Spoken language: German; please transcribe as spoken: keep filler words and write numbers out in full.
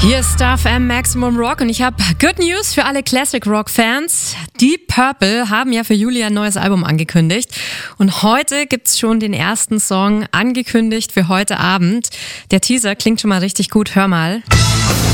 Hier ist Star F M Maximum Rock und ich habe Good News für alle Classic Rock Fans. Deep Purple haben ja für Juli ein neues Album angekündigt und heute gibt's schon den ersten Song angekündigt für heute Abend. Der Teaser klingt schon mal richtig gut, hör mal.